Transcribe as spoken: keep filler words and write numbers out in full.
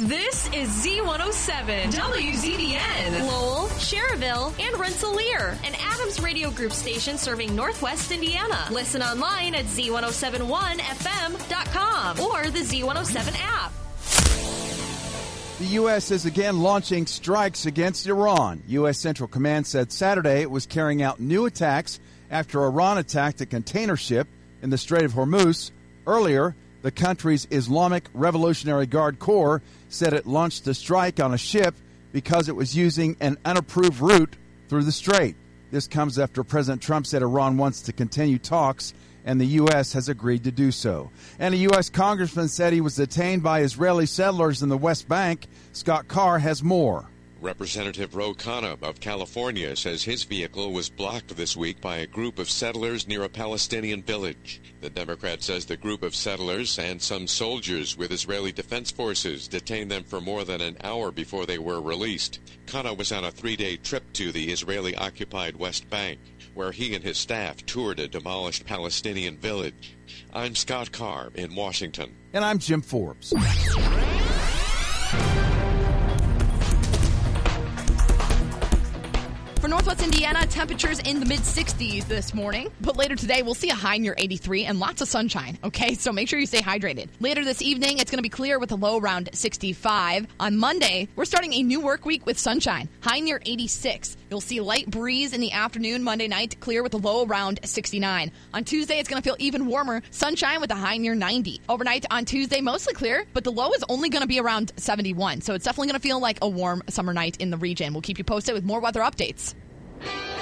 This is Z one oh seven, W Z B N. Lowell, Cherville, and Rensselaer. An Adams Radio Group station serving Northwest Indiana. Listen online at Z one oh seven one F M dot com or the Z one oh seven app. The U S is again launching strikes against Iran. U S Central Command said Saturday it was carrying out new attacks after Iran attacked a container ship in the Strait of Hormuz. Earlier, the country's Islamic Revolutionary Guard Corps said it launched a strike on a ship because it was using an unapproved route through the strait. This comes after President Trump said Iran wants to continue talks, and the U S has agreed to do so. And a U S congressman said he was detained by Israeli settlers in the West Bank. Scott Carr has more. Representative Ro Khanna of California says his vehicle was blocked this week by a group of settlers near a Palestinian village. The Democrat says the group of settlers and some soldiers with Israeli Defense Forces detained them for more than an hour before they were released. Khanna was on a three-day trip to the Israeli-occupied West Bank, where he and his staff toured a demolished Palestinian village. I'm Scott Carr in Washington. And I'm Jim Forbes. For Northwest Indiana, temperatures in the mid-sixties this morning. But later today, we'll see a high near eighty-three and lots of sunshine, okay? So make sure you stay hydrated. Later this evening, it's going to be clear with a low around sixty-five. On Monday, we're starting a new work week with sunshine, high near eighty-six. You'll see light breeze in the afternoon Monday night, clear with a low around sixty-nine. On Tuesday, it's going to feel even warmer, sunshine with a high near ninety. Overnight on Tuesday, mostly clear, but the low is only going to be around seventy-one. So it's definitely going to feel like a warm summer night in the region. We'll keep you posted with more weather updates.